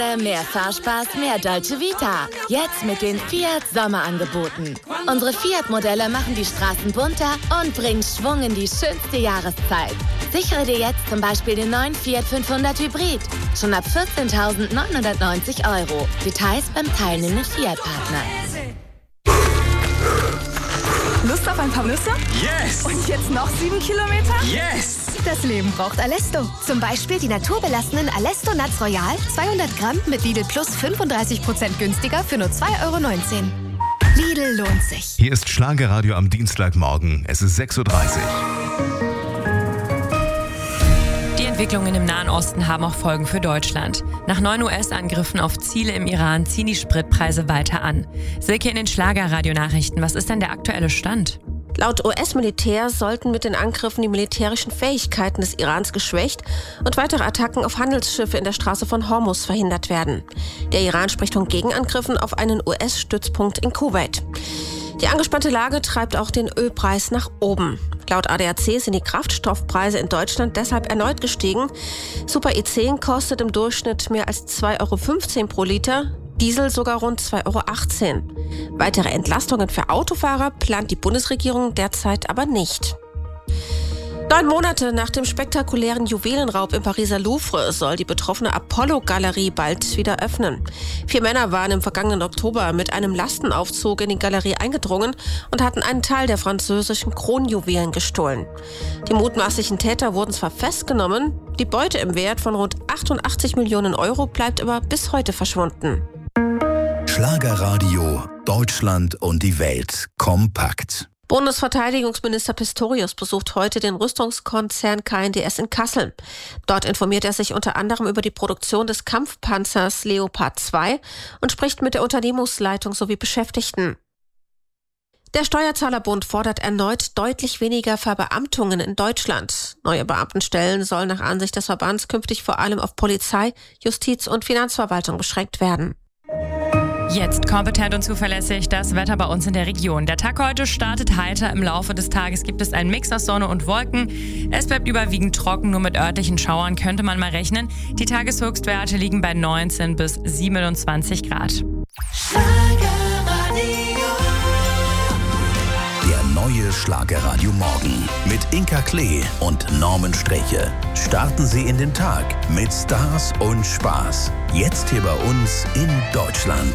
Mehr Fahrspaß, mehr Dolce Vita. Jetzt mit den Fiat Sommerangeboten. Unsere Fiat-Modelle machen die Straßen bunter und bringen Schwung in die schönste Jahreszeit. Sichere dir jetzt zum Beispiel den neuen Fiat 500 Hybrid. Schon ab 14.990 €. Details beim teilnehmenden Fiat-Partner. Lust auf ein paar Nüsse? Yes! Und jetzt noch 7 Kilometer? Yes! Das Leben braucht Alesto. Zum Beispiel die naturbelassenen Alesto Nuts Royal, 200 Gramm mit Lidl Plus 35% günstiger für nur 2,19 €. Lidl lohnt sich. Hier ist Schlagerradio am Dienstagmorgen. Es ist 6:30 Uhr. Die Entwicklungen im Nahen Osten haben auch Folgen für Deutschland. Nach 9 US-Angriffen auf Ziele im Iran ziehen die Spritpreise weiter an. Silke in den Schlagerradio-Nachrichten. Was ist denn der aktuelle Stand? Laut US-Militär sollten mit den Angriffen die militärischen Fähigkeiten des Irans geschwächt und weitere Attacken auf Handelsschiffe in der Straße von Hormuz verhindert werden. Der Iran spricht von Gegenangriffen auf einen US-Stützpunkt in Kuwait. Die angespannte Lage treibt auch den Ölpreis nach oben. Laut ADAC sind die Kraftstoffpreise in Deutschland deshalb erneut gestiegen. Super E10 kostet im Durchschnitt mehr als 2,15 € pro Liter, Diesel sogar rund 2,18 €. Weitere Entlastungen für Autofahrer plant die Bundesregierung derzeit aber nicht. 9 Monate nach dem spektakulären Juwelenraub im Pariser Louvre soll die betroffene Apollo-Galerie bald wieder öffnen. 4 Männer waren im vergangenen Oktober mit einem Lastenaufzug in die Galerie eingedrungen und hatten einen Teil der französischen Kronjuwelen gestohlen. Die mutmaßlichen Täter wurden zwar festgenommen, die Beute im Wert von rund 88 Millionen € bleibt aber bis heute verschwunden. Schlagerradio, Deutschland und die Welt kompakt. Bundesverteidigungsminister Pistorius besucht heute den Rüstungskonzern KNDS in Kassel. Dort informiert er sich unter anderem über die Produktion des Kampfpanzers Leopard 2 und spricht mit der Unternehmensleitung sowie Beschäftigten. Der Steuerzahlerbund fordert erneut deutlich weniger Verbeamtungen in Deutschland. Neue Beamtenstellen sollen nach Ansicht des Verbands künftig vor allem auf Polizei, Justiz und Finanzverwaltung beschränkt werden. Jetzt kompetent und zuverlässig das Wetter bei uns in der Region. Der Tag heute startet heiter. Im Laufe des Tages gibt es einen Mix aus Sonne und Wolken. Es bleibt überwiegend trocken, nur mit örtlichen Schauern könnte man mal rechnen. Die Tageshöchstwerte liegen bei 19 bis 27 Grad. Der neue Schlagerradio Morgen mit Inka Klee und Norman Streche. Starten Sie in den Tag mit Stars und Spaß. Jetzt hier bei uns in Deutschland.